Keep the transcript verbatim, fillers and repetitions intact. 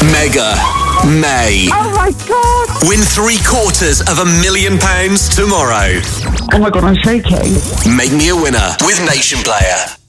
Mega May. Oh my God. Win three quarters of a million pounds tomorrow. Oh my God, I'm shaking. Make me a winner with Nation Player.